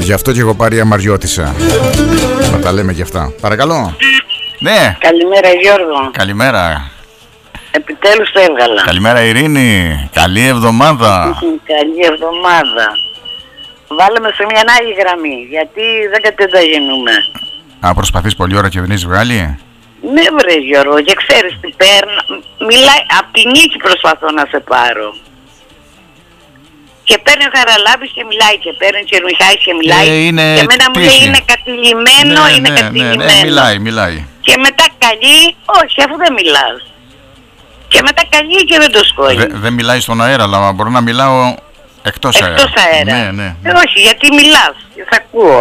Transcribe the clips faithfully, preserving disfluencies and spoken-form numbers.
Γι' αυτό και εγώ πάρει αμαριώτησα. Θα τα λέμε και αυτά. Παρακαλώ. Ναι. Καλημέρα Γιώργο. Καλημέρα. Επιτέλους το έβγαλα. Καλημέρα Ειρήνη. Καλή εβδομάδα. Καλή εβδομάδα. Βάλαμε σε μια άλλη γραμμή, γιατί δεν κατενταγενούμε. Α, προσπαθείς πολλή ώρα και δεν είσαι βγάλει. Ναι βρε Γιώργο, και ξέρεις τι παίρνω. Μιλάει, απ' την νίκη προσπαθώ να σε πάρω. Και παίρνει ο Χαραλάμπης και μιλάει, και παίρνει και ο Μιχάης και μιλάει. Ε, είναι και μετά μου λέει πτήση. είναι κατηλημένο, Ναι, είναι ναι, κατηλημένο. ναι, ναι, μιλάει, μιλάει. Και μετά καλεί, όχι αφού δεν μιλάς. Και μετά καλεί και δεν το σκόνει. Δε, δεν μιλάει στον αέρα, αλλά μπορώ να μιλάω εκτός αέρα. Εκτός αέρα. Ναι, ναι. Ε, όχι, γιατί μιλάς και θα ακούω.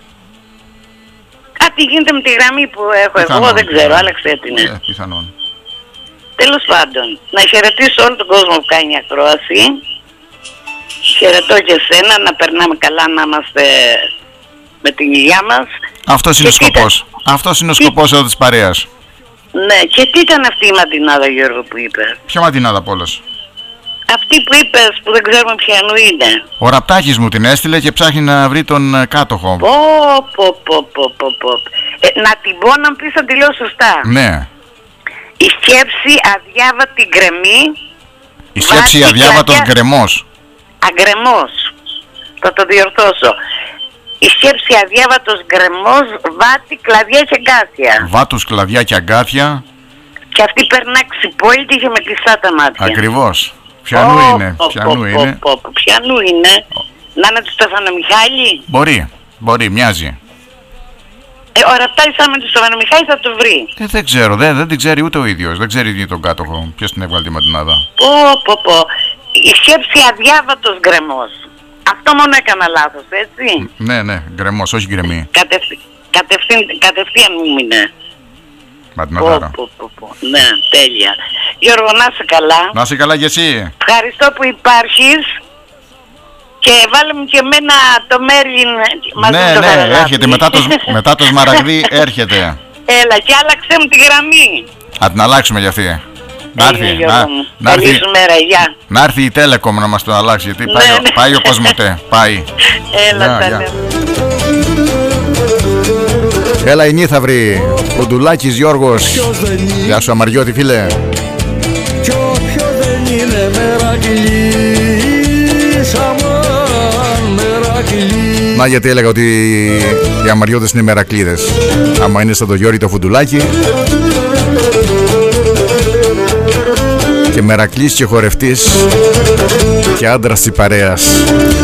Κάτι γίνεται με τη γραμμή που έχω Πιθανόν, εγώ, δεν ξέρω, πιθανόν. άλλαξε την. Ε, πιθανόν. Τέλος πάντων, να χαιρετήσω όλο τον κόσμο που κάνει ακρόαση. Χαιρετώ και εσένα, να περνάμε καλά, να είμαστε με την υγεία μας. Αυτός είναι ο σκοπός. Αυτός είναι ο σκοπός εδώ της παρέας. Ναι, και τι ήταν αυτή η μαντινάδα Γιώργο που είπες? Ποια μαντινάδα απ' όλες? Αυτή που είπες που δεν ξέρουμε ποιανού είναι. Ο Ραπτάκης μου την έστειλε και ψάχνει να βρει τον ε, κάτοχο. Πω πω πω πω πω πω. Ε, να την πω να πεις αν τη λέω σωστά. Ναι. Η σκέψη αδιάβατη γκρεμή. Η σκέψη βάση αδιάβατος κλαδιά- γκρεμός. Αγκρεμός. Θα το διορθώσω. Η σκέψη αδιάβατος γκρεμός, βάτη, κλαδιά και γκάθια. Βάτους, κλαδιά και αγκάθια. Και αυτή περνά ξυπόλυτη και με κλειστά τα μάτια. Ακριβώς. Ποιανού Πω, είναι, πω, ποιανού πω, είναι. πω, πω, Ποιανού είναι. Να είναι του Στεφανομιχάλη. Μπορεί, μπορεί, μοιάζει. Ε, ο Ραπτάλης άμα του Στεφανομιχάλη θα το βρει. Ε, δεν ξέρω, δεν, δεν την ξέρει ούτε ο ίδιος. Δεν ξέρει τον κάτοχο. Ποιος την έβγαλε τη μαντινάδα. Πω πω πω. Η σκέψη αδιάβατος γκρεμός. Αυτό μόνο έκανα λάθος, έτσι. Ναι, ναι, γκρεμός, όχι γκρεμή. Κατευθύ, κατευθύν, κατευθείαν μου είναι. Μαντιναδάρα. Πω, πω, πω, πω. Ναι, τέλεια. Γιώργο, να είσαι καλά. Να είσαι καλά και εσύ. Ευχαριστώ που υπάρχεις. Και βάλε μου και εμένα το Μέρλιν μαζί Ναι, με το ναι, Χαραλάμπη. έρχεται μετά το, σ- μετά το Σμαραγδί, έρχεται. Έλα, και άλλαξε μου τη γραμμή. Θα την αλλάξουμε για αυτή. Να Έγινε, έρθει, Γιώργο να, μου. να, Καλή έρθει, σου μέρα, γεια. να έρθει η Telecom να μας το αλλάξει, γιατί Ναι, πάει, ο- ναι. πάει ο Κοσμοτέ, πάει. Έλα, Γεια, τα γεια. λέμε. Έλα η Νίθαυρη, Κοντουλάκης Γιώργος. Γεια σου Αμαριώτη φίλε. Κι όποιος δεν είναι μερακλής, αμάν μερακλής. Να γιατί έλεγα ότι οι Αμαριώτες είναι μερακλείδες. Άμα είναι σαν το Γιώργη το Φουντουλάκι. Και μερακλής και χορευτής και άντρας της παρέας.